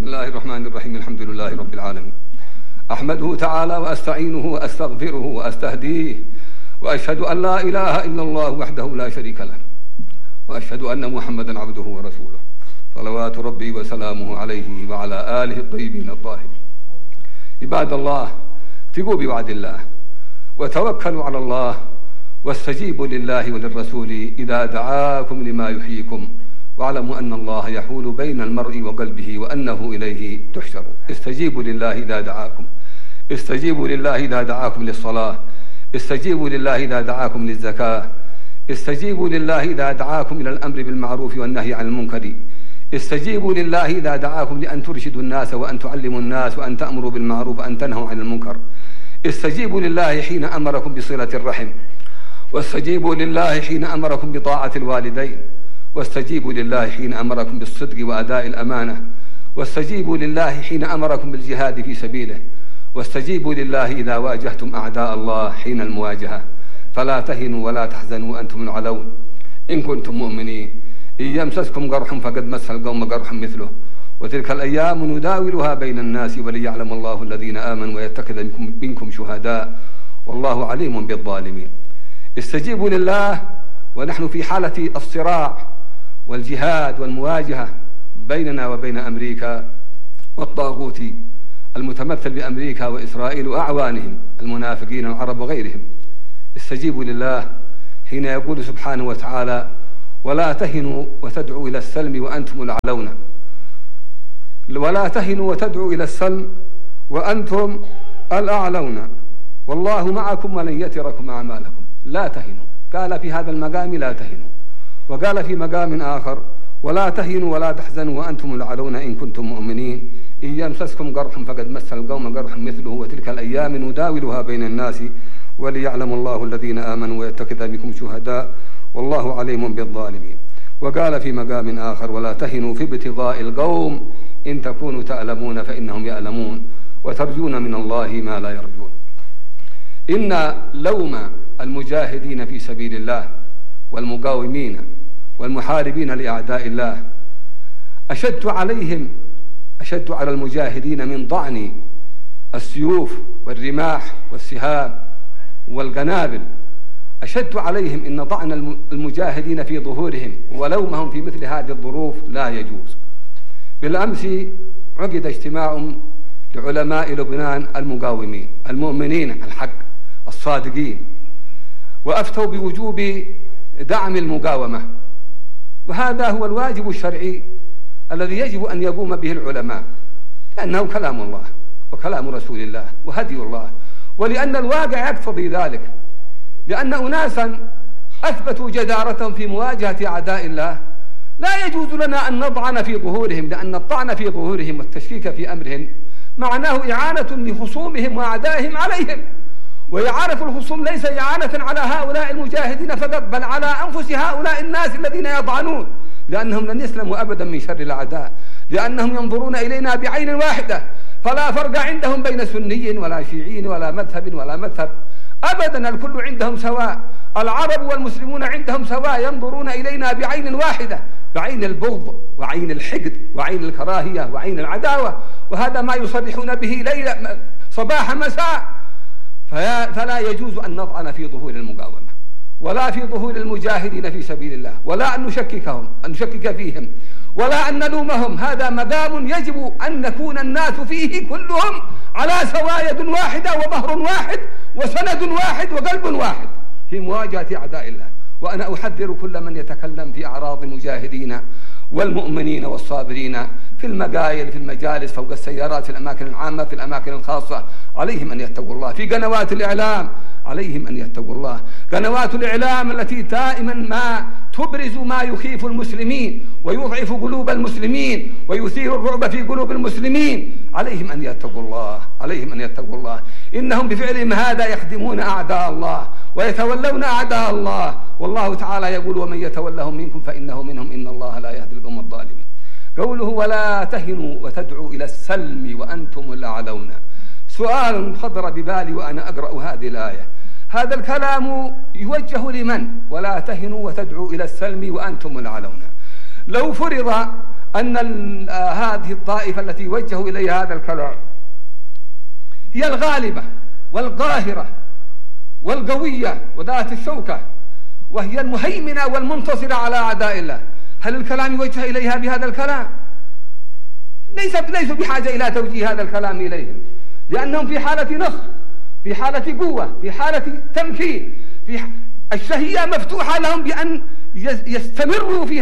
الله الرحمن الرحيم. الحمد لله رب العالمين، أحمده تعالى وأستعينه وأستغفره وأستهديه، وأشهد أن لا إله إلا الله وحده لا شريك له، وأشهد أن محمدا عبده ورسوله، صلوات ربي وسلامه عليه وعلى آله الطيبين الطاهرين. عباد الله، ثقوا بوعد الله وتوكلوا على الله، واستجيبوا لله وللرسول إذا دعاكم لما يحييكم، واعلموا أن الله يحول بين المرء وقلبه وأنه إليه تحشرون. استجيبوا لله إذا دعاكم، استجيبوا لله إذا دعاكم للصلاة، استجيبوا لله إذا دعاكم للزكاة، استجيبوا لله إذا دعاكم إلى الأمر بالمعروف والنهي عن المنكر، استجيبوا لله إذا دعاكم لأن ترشدوا الناس وأن تعلموا الناس وأن تأمروا بالمعروف وأن تنهوا عن المنكر. استجيبوا لله حين أمركم بصلة الرحم، واستجيبوا لله حين أمركم بطاعة الوالدين، واستجيبوا لله حين أمركم بالصدق وأداء الأمانة، واستجيبوا لله حين أمركم بالجهاد في سبيله، واستجيبوا لله إذا واجهتم أعداء الله حين المواجهة. فلا تهنوا ولا تحزنوا وأنتم الأعلون إن كنتم مؤمنين. إن يمسسكم قرح فقد مس القوم قرح مثله، وتلك الأيام نداولها بين الناس وليعلم الله الذين آمنوا ويتخذ منكم شهداء والله عليم بالظالمين. استجيبوا لله ونحن في حالة الصراع والجهاد والمواجهة بيننا وبين أمريكا والطاغوت المتمثل بأمريكا وإسرائيل وأعوانهم المنافقين العرب وغيرهم. استجيبوا لله حين يقول سبحانه وتعالى: ولا تهنوا وتدعوا إلى السلم وأنتم الأعلون. ولا تهنوا وتدعوا إلى السلم وأنتم الأعلون والله معكم ولن يتركم أعمالكم. لا تهنوا، قال في هذا المقام لا تهنوا، وقال في مقام آخر: ولا تهنوا ولا تحزنوا وأنتم الأعلون إن كنتم مؤمنين. إن يمسسكم قرح فقد مس القوم قرح مثله، وتلك الأيام نداولها بين الناس وليعلم الله الذين آمنوا ويتخذ منكم شهداء والله عليم بالظالمين. وقال في مقام آخر: ولا تهنوا في ابتغاء القوم إن تكونوا تألمون فإنهم يألمون وترجون من الله ما لا يرجون. إن لوم المجاهدين في سبيل الله والمقاومين والمحاربين لأعداء الله أشد على المجاهدين من طعن السيوف والرماح والسهام والقنابل. أشد عليهم إن طعن المجاهدين في ظهورهم ولومهم في مثل هذه الظروف لا يجوز. بالأمس عقد اجتماع لعلماء لبنان المقاومين المؤمنين الحق الصادقين، وأفتوا بوجوب دعم المقاومة، وهذا هو الواجب الشرعي الذي يجب أن يقوم به العلماء، لأنه كلام الله وكلام رسول الله وهدي الله، ولأن الواقع يقتضي ذلك، لأن أناسا أثبتوا جدارتهم في مواجهة أعداء الله لا يجوز لنا أن نطعن في ظهورهم، لأن الطعن في ظهورهم والتشكيك في أمرهم معناه إعانة لخصومهم وأعدائهم عليهم، وإعانة الخصوم ليس إعانة على هؤلاء المجاهدين فقط، بل على أنفس هؤلاء الناس الذين يطعنون، لأنهم لن يسلموا أبدا من شر الأعداء، لأنهم ينظرون إلينا بعين واحدة، فلا فرق عندهم بين سني ولا شيعي ولا مذهب أبدا، الكل عندهم سواء. العرب والمسلمون عندهم سواء، ينظرون إلينا بعين واحدة، بعين البغض وعين الحقد وعين الكراهية وعين العداوة، وهذا ما يصرحون به ليلة صباح مساء. فلا يجوز أن نطعن في ظهور المقاومة ولا في ظهور المجاهدين في سبيل الله، ولا أن نشكك فيهم، ولا أن نلومهم. هذا مقام يجب أن نكون الناس فيه كلهم على سواء، يد واحدة وظهر واحد وسند واحد وقلب واحد في مواجهة أعداء الله. وأنا أحذر كل من يتكلم في أعراض المجاهدين والمؤمنين والصابرين في المقايل، في المجالس، فوق السيارات، في الأماكن العامة، في الأماكن الخاصة، عليهم أن يتقوا الله. في قنوات الإعلام عليهم أن يتقوا الله، قنوات الإعلام التي دائما ما تبرز ما يخيف المسلمين ويضعف قلوب المسلمين ويثير الرعب في قلوب المسلمين، عليهم أن يتقوا الله، عليهم أن يتقوا الله. إنهم بفعلهم هذا يخدمون أعداء الله ويتولون أعداء الله، والله تعالى يقول: ومن يتولهم منكم فإنه منهم إن الله لا يهدي القوم الظالمين. قوله: ولا تهنوا وتدعوا إلى السلم وأنتم الأعلون، سؤال خطر ببالي وأنا أقرأ هذه الآية. هذا الكلام يوجه لمن؟ ولا تهنوا وتدعوا إلى السلم وأنتم الأعلون. لو فرض أن هذه الطائفة التي وجهوا إليها هذا الكلام هي الغالبة والقاهرة والقوية وذات الشوكة، وهي المهيمنة والمنتصرة على أعداء الله. هل الكلام يوجه إليها بهذا الكلام؟ ليسوا بحاجة إلى توجيه هذا الكلام إليهم، لأنهم في حالة نصر، في حالة قوة، في حالة تمكين، الشهية مفتوحة لهم بأن يستمروا في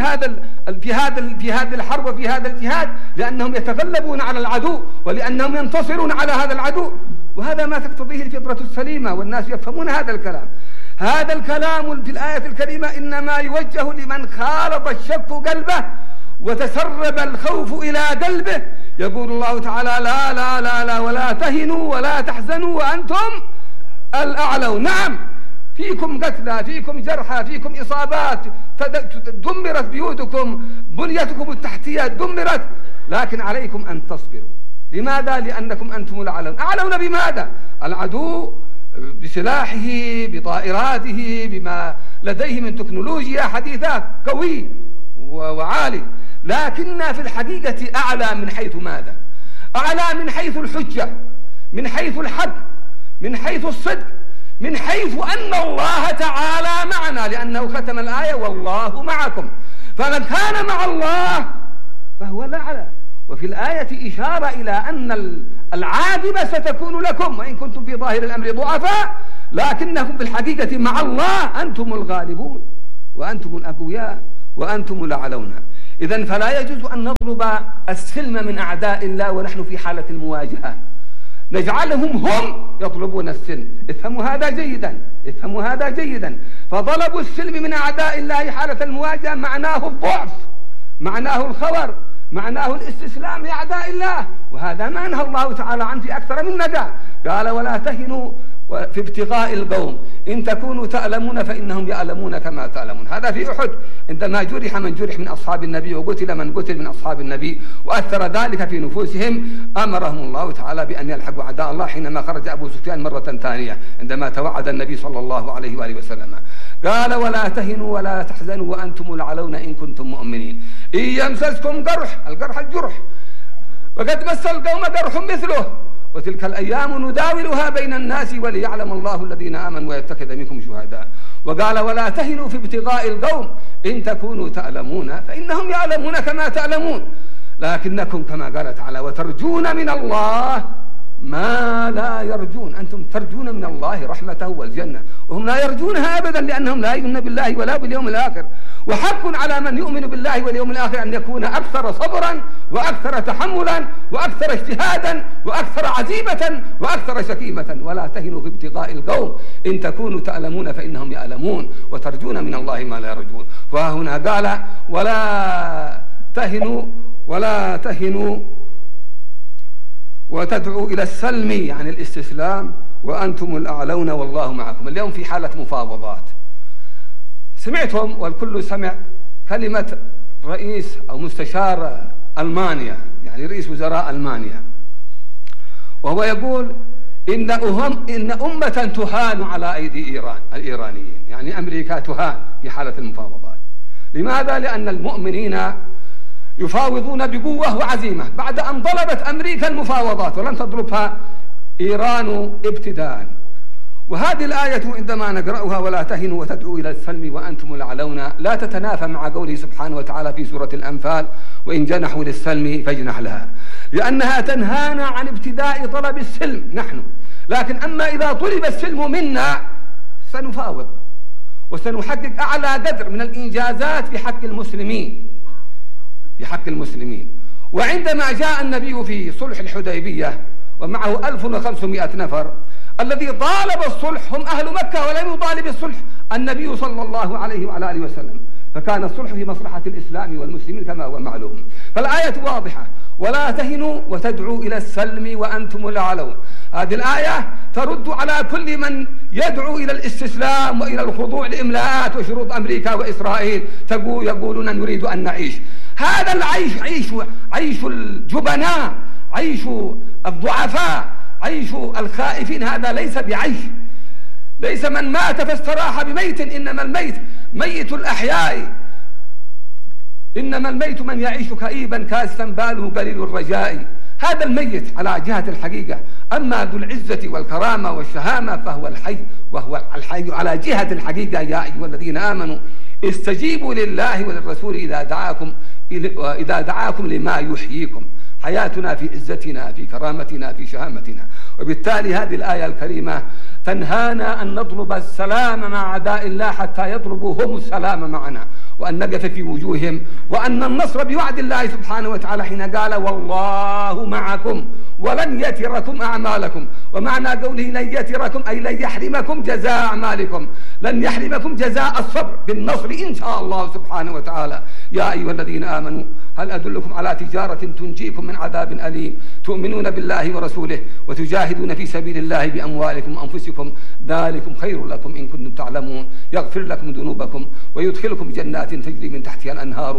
هذا الحرب وفي هذا الجهاد، لأنهم يتغلبون على العدو ولأنهم ينتصرون على هذا العدو. وهذا ما تقتضيه الفطرة السليمة، والناس يفهمون هذا الكلام. هذا الكلام في الآية الكريمة إنما يوجه لمن خالط الشك قلبه وتسرب الخوف إلى قلبه. يقول الله تعالى: لا لا لا لا ولا تهنوا ولا تحزنوا وأنتم الأعلون. نعم، فيكم قتلى، فيكم جرحى، فيكم إصابات، دمرت بيوتكم، بنيتكم التحتية دمرت، لكن عليكم أن تصبروا. لماذا؟ لأنكم أنتم الأعلون. أعلون بماذا؟ العدو بسلاحه، بطائراته، بما لديه من تكنولوجيا حديثة، قوي وعالي، لكن في الحقيقة أعلى من حيث ماذا؟ أعلى من حيث الحجة، من حيث الحق، من حيث الصدق، من حيث أن الله تعالى معنا، لأنه ختم الآية: والله معكم. فمن كان مع الله فهو الأعلى. وفي الآية إشارة إلى أن العاقبة ستكون لكم، وإن كنتم في ظاهر الأمر ضعفاء، لكنكم بالحقيقة مع الله أنتم الغالبون وأنتم الأقوياء وأنتم الأعلون. إذن فلا يجوز أن نطلب السلم من أعداء الله ونحن في حالة المواجهة، نجعلهم هم يطلبون السلم. افهموا هذا جيدا، افهموا هذا جيدا. فطلب السلم من أعداء الله حالة المواجهة معناه الضعف، معناه الخور، معناه الاستسلام لأعداء الله، وهذا ما نهى الله تعالى عنه في أكثر من مكان. قال: ولا تهنوا في ابتغاء القوم إن تكونوا تألمون فإنهم يألمون كما تألمون. هذا في أحد عندما جرح من جرح من أصحاب النبي وقتل من قتل من أصحاب النبي وأثر ذلك في نفوسهم، أمرهم الله تعالى بأن يلحقوا أعداء الله حينما خرج أبو سفيان مرة ثانية عندما توعد النبي صلى الله عليه وآله وسلم. قال: ولا تهنوا ولا تحزنوا وأنتم الأعلون إن كنتم مؤمنين. إن يمسسكم قرح، الجرح، وقد مس القوم قرح مثله، وتلك الأيام نداولها بين الناس وليعلم الله الذين آمنوا ويتخذ منكم شهداء. وقال: ولا تهنوا في ابتغاء القوم إن تكونوا تألمون فإنهم يعلمون كما تألمون، لكنكم كما قال تعالى: وترجون من الله ما لا يرجون. أنتم ترجون من الله رحمته والجنة، وهم لا يرجونها أبدا لأنهم لا يؤمنون بالله ولا باليوم الآخر. وحق على من يؤمن بالله واليوم الآخر أن يكون أكثر صبرا وأكثر تحملا وأكثر اجتهادا وأكثر عزيمة وأكثر شكيمة. ولا تهنوا في ابتغاء القوم إن تكونوا تألمون فإنهم يألمون وترجون من الله ما لا يرجون. وهنا قال: ولا تهنوا وتدعوا إلى السلم، يعني الاستسلام، وأنتم الأعلون والله معكم. اليوم في حالة مفاوضات. سمعتم والكل سمع كلمة رئيس أو مستشار ألمانيا، يعني رئيس وزراء ألمانيا، وهو يقول إن أمة تهان على أيدي إيران، الإيرانيين، يعني أمريكا تهان في حالة المفاوضات. لماذا؟ لأن المؤمنين يفاوضون بقوة وعزيمة بعد أن طلبت أمريكا المفاوضات ولم تطلبها إيران ابتداء. وهذه الآية عندما نقرأها: ولا تهنوا وتدعوا إلى السلم وأنتم الأعلون، لا تتنافى مع قوله سبحانه وتعالى في سورة الأنفال: وإن جنحوا للسلم فاجنح لها، لأنها تنهانا عن ابتداء طلب السلم نحن. لكن أما إذا طلب السلم منا سنفاوض وسنحقق أعلى قدر من الإنجازات في حق المسلمين، في حق المسلمين. وعندما جاء النبي في صلح الحديبية ومعه 1500 نفر، الذي طالب الصلح هم أهل مكة ولم يطالب الصلح النبي صلى الله عليه وعلى آله وسلم، فكان الصلح في مصلحة الإسلام والمسلمين كما هو معلوم. فالآية واضحة: ولا تهنوا وتدعوا إلى السلم وأنتم الأعلون. هذه الآية ترد على كل من يدعو إلى الاستسلام وإلى الخضوع لإملاءات وشروط أمريكا وإسرائيل، يقولون نريد أن نعيش. هذا العيش عيش الجبناء، عيش الضعفاء، عيش الخائفين. هذا ليس بعيش، ليس من مات فاستراح بميت، إنما الميت ميت الأحياء. إنما الميت من يعيش كئيبا كاسفا باله قليل الرجاء، هذا الميت على جهة الحقيقة. أما ذو العزة والكرامة والشهامة فهو الحي، وهو الحي على جهة الحقيقة. يا أيها الذين آمنوا استجيبوا لله وللرسول إذا دعاكم لما يحييكم. حياتنا في عزتنا، في كرامتنا، في شهامتنا. وبالتالي هذه الآية الكريمة تنهانا أن نطلب السلام مع أعداء الله حتى يطلبوا هم السلام معنا، وأن نقف في وجوههم، وأن النصر بوعد الله سبحانه وتعالى حين قال والله معكم ولن يتركم أعمالكم. ومعنى قوله لن يتركم أي لن يحرمكم جزاء أعمالكم، لن يحرمكم جزاء الصبر بالنصر إن شاء الله سبحانه وتعالى. يا أيها الذين آمنوا هل أدلكم على تجارة تنجيكم من عذاب أليم تؤمنون بالله ورسوله وتجاهدون في سبيل الله بأموالكم وأنفسكم ذلكم خير لكم إن كنتم تعلمون يغفر لكم ذنوبكم ويدخلكم جنات تجري من تحتها الأنهار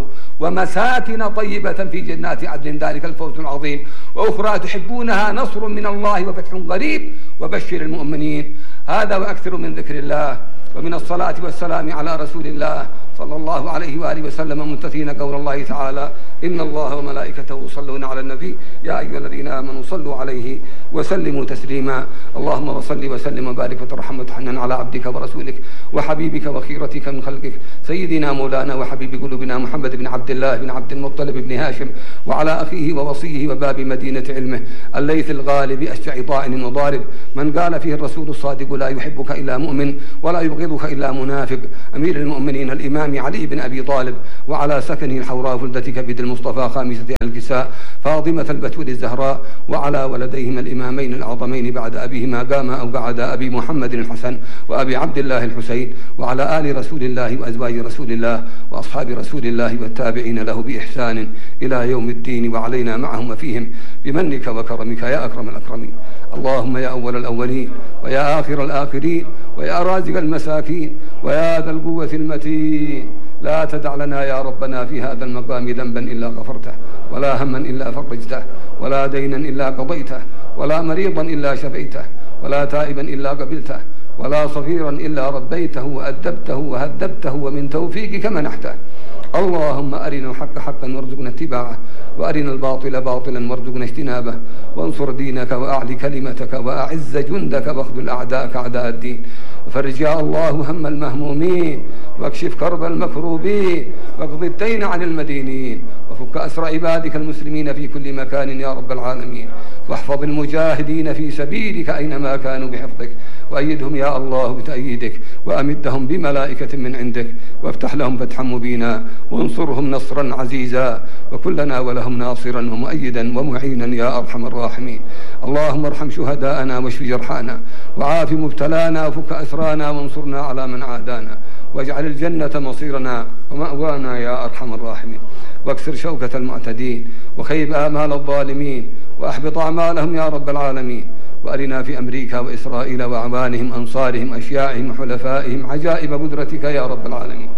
ومساكن طيبة في جنات عدن ذلك الفوز العظيم وأخرى تحبونها نصر من الله وفتح قريب وبشر المؤمنين. هذا وأكثر من ذكر الله ومن الصلاة والسلام على رسول الله صلى الله عليه وآله وسلم ممتثين قول الله تعالى إن الله وملائكته يصلون على النبي يا أيها الذين آمنوا صلوا عليه وسلموا تسليما. اللهم صل وسلم وبارك وترحم وتحنن على عبدك ورسولك وحبيبك وخيرتك من خلقك سيدنا مولانا وحبيب قلوبنا محمد بن عبد الله بن عبد المطلب بن هاشم وعلى أخيه ووصيه وباب مدينة علمه الليث الغالب أشجع طائن وضارب من قال فيه الرسول الصادق لا يحبك إلا مؤمن ولا يبغضك إلا منافق أمير المؤمنين الإمام علي بن أبي طالب وعلى سكنه الحوراء فلدة كبد المصطفى خامسة الكساء فاطمة البتول الزهراء وعلى ولديهما الإمامين الأعظمين بعد أبيهما قام أو بعد أبي محمد الحسن وأبي عبد الله الحسين وعلى آل رسول الله وأزواج رسول الله وأصحاب رسول الله والتابعين له بإحسان إلى يوم الدين وعلينا معهم وفيهم بمنك وكرمك يا أكرم الأكرمين. اللهم يا أول الأولين ويا آخر الآخرين ويا رازق المساكين ويا ذا القوة المتين لا تدع لنا يا ربنا في هذا المقام ذنبا إلا غفرته ولا هما إلا فرجته ولا دينا إلا قضيته ولا مريضا إلا شفيته ولا تائبا إلا قبلته ولا صغيرا إلا ربيته وأدبته وهذبته ومن توفيقك منحته. اللهم أرنا الحق حقا وارزقنا اتباعه وأرنا الباطل باطلا وارزقنا اجتنابه وانصر دينك وأعلي كلمتك وأعز جندك واخذل أعداءك أعداء الدين وفرج يا الله هم المهمومين واكشف كرب المكروبين واقض الدين عن المدينين وفك أسر عبادك المسلمين في كل مكان يا رب العالمين واحفظ المجاهدين في سبيلك أينما كانوا بحفظك وأيدهم يا الله بتأييدك وأمدهم بملائكة من عندك وافتح لهم فتحا مبينا وانصرهم نصرا عزيزا وكلنا ولهم ناصرا ومؤيدا ومعينا يا أرحم الراحمين. اللهم ارحم شهداءنا واشف جرحانا وعاف مبتلانا وفك أسرانا وانصرنا على من عادانا واجعل الجنة مصيرنا ومأوانا يا أرحم الراحمين واكسر شوكة المعتدين وخيب آمال الظالمين وأحبط أعمالهم يا رب العالمين وأرنا في أمريكا وإسرائيل وأعوانهم أنصارهم أشياعهم وحلفائهم عجائب قدرتك يا رب العالمين.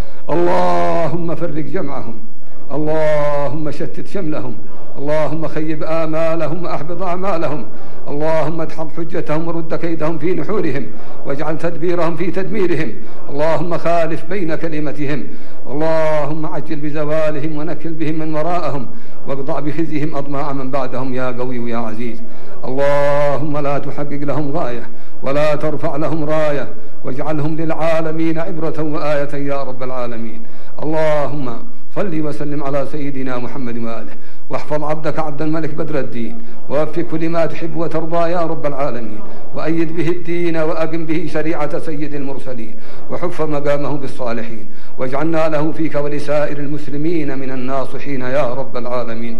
اللهم فرق جمعهم اللهم شتت شملهم اللهم خيب آمالهم وأحبط أعمالهم اللهم ادحض حجتهم ورد كيدهم في نحورهم واجعل تدبيرهم في تدميرهم اللهم خالف بين كلمتهم اللهم عجل بزوالهم ونكل بهم من وراءهم واقضع بخزيهم أضماع من بعدهم يا قوي يا عزيز. اللهم لا تحقق لهم غاية ولا ترفع لهم راية واجعلهم للعالمين عبرة وآية يا رب العالمين. اللهم صل وسلم على سيدنا محمد وآله واحفظ عبدك عبد الملك بدر الدين ووفق كل ما تحب وترضى يا رب العالمين وأيد به الدين وأقم به شريعة سيد المرسلين وحف مقامه بالصالحين واجعلنا له فيك ولسائر المسلمين من الناصحين يا رب العالمين.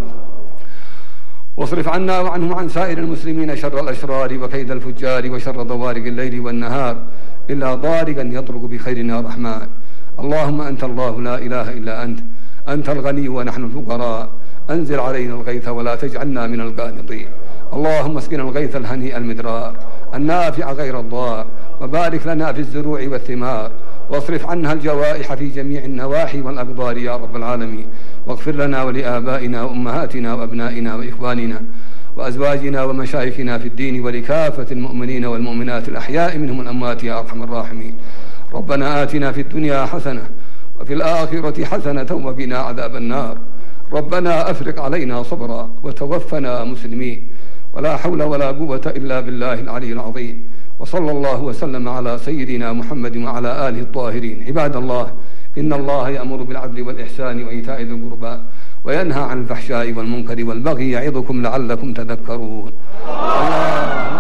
واصرف عنا وعنهم عن سائر المسلمين شر الأشرار وكيد الفجار وشر ضوارق الليل والنهار إلا ضارقا يطرق بخير يا رحمن. اللهم أنت الله لا إله إلا أنت الغني ونحن الفقراء أنزل علينا الغيث ولا تجعلنا من القانطين. اللهم اسقنا الغيث الهنيء المدرار النافع غير الضار وبارك لنا في الزروع والثمار واصرف عنها الجوائح في جميع النواحي والأقدار يا رب العالمين واغفر لنا ولآبائنا وأمهاتنا وأبنائنا وإخواننا وأزواجنا ومشايخنا في الدين ولكافة المؤمنين والمؤمنات الأحياء منهم الأموات يا أرحم الراحمين. ربنا آتنا في الدنيا حسنة وفي الآخرة حسنة وقنا عذاب النار. ربنا أفرغ علينا صبرا وتوفنا مسلمين، ولا حول ولا قوة إلا بالله العلي العظيم. وصلى الله وسلم على سيدنا محمد وعلى آله الطاهرين. عباد الله، إن الله يأمر بالعدل والإحسان وإيتاء ذي القربى وينهى عن الفحشاء والمنكر والبغي يعظكم لعلكم تذكرون.